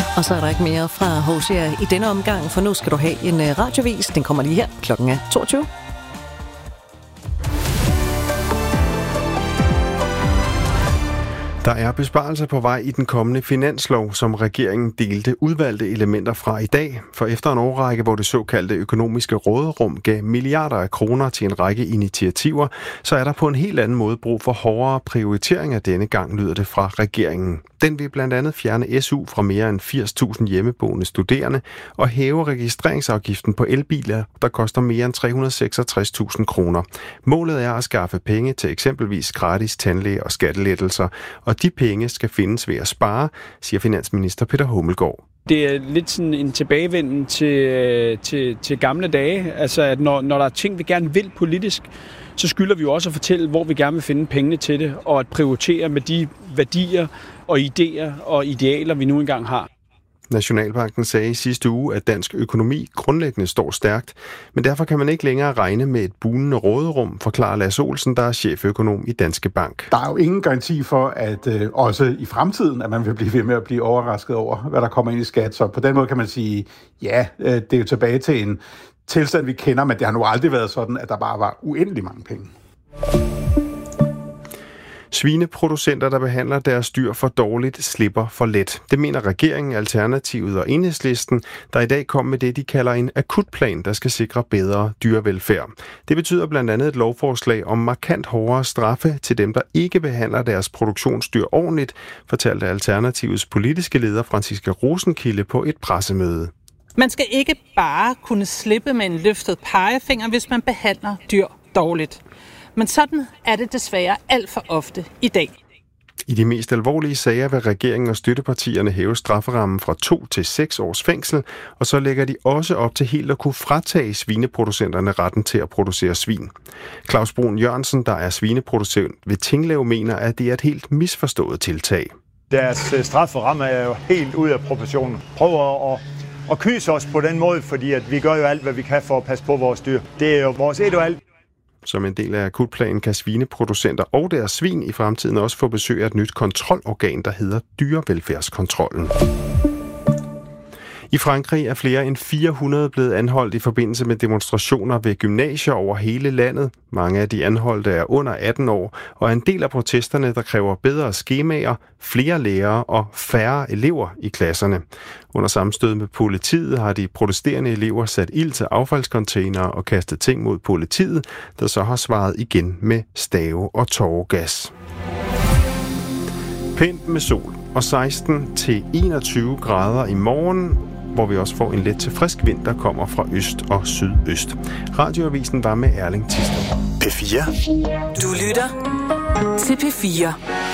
Og så er der ikke mere fra Hosier i denne omgang, for nu skal du have en radiovis. Den kommer lige her. Klokken er 22. Der er besparelser på vej i den kommende finanslov, som regeringen delte udvalgte elementer fra i dag. For efter en årrække, hvor det såkaldte økonomiske råderum gav milliarder af kroner til en række initiativer, så er der på en helt anden måde brug for hårdere prioritering af denne gang, lyder det fra regeringen. Den vil blandt andet fjerne SU fra mere end 80.000 hjemmeboende studerende og hæve registreringsafgiften på elbiler, der koster mere end 366.000 kroner. Målet er at skaffe penge til eksempelvis gratis tandlæge og skattelettelser, og de penge skal findes ved at spare, siger finansminister Peter Hummelgaard. Det er lidt sådan en tilbagevenden til gamle dage. Altså, at når der er ting, vi gerne vil politisk, så skylder vi jo også at fortælle, hvor vi gerne vil finde pengene til det, og at prioritere med de værdier og idéer og idealer, vi nu engang har. Nationalbanken sagde i sidste uge, at dansk økonomi grundlæggende står stærkt, men derfor kan man ikke længere regne med et bugnende råderum, forklarer Lasse Olsen, der er cheføkonom i Danske Bank. Der er jo ingen garanti for, at også i fremtiden, at man vil blive ved med at blive overrasket over, hvad der kommer ind i skat. Så på den måde kan man sige, ja, det er jo tilbage til en tilstand, vi kender, men det har nu aldrig været sådan, at der bare var uendelig mange penge. Svineproducenter, der behandler deres dyr for dårligt, slipper for let. Det mener regeringen, Alternativet og Enhedslisten, der i dag kom med det, de kalder en akutplan, der skal sikre bedre dyrevelfærd. Det betyder blandt andet et lovforslag om markant hårdere straffe til dem, der ikke behandler deres produktionsdyr ordentligt, fortalte Alternativets politiske leder Franciska Rosenkilde på et pressemøde. Man skal ikke bare kunne slippe med en løftet pegefinger, hvis man behandler dyr dårligt. Men sådan er det desværre alt for ofte i dag. I de mest alvorlige sager vil regeringen og støttepartierne hæve strafferammen fra 2 til 6 års fængsel, og så lægger de også op til helt at kunne fratage svineproducenterne retten til at producere svin. Claus Brun Jørgensen, der er svineproducent ved Tinglev, mener, at det er et helt misforstået tiltag. Deres strafferamme er jo helt ude af proportion. Prøver at kyse os på den måde, fordi at vi gør jo alt, hvad vi kan for at passe på vores dyr. Det er jo vores et og alt. Som en del af akutplanen kan svineproducenter og deres svin i fremtiden også få besøg af et nyt kontrolorgan, der hedder Dyrevelfærdskontrollen. I Frankrig er flere end 400 blevet anholdt i forbindelse med demonstrationer ved gymnasier over hele landet. Mange af de anholdte er under 18 år, og er en del af protesterne, der kræver bedre skemaer, flere lærere og færre elever i klasserne. Under sammenstød med politiet har de protesterende elever sat ild til affaldscontainere og kastet ting mod politiet, der så har svaret igen med stave og tåregas. Pænt med sol og 16 til 21 grader i morgen, hvor vi også får en let til frisk vind, der kommer fra øst og sydøst. Radioavisen var med Erling Thisted. P4. Du lytter til P4.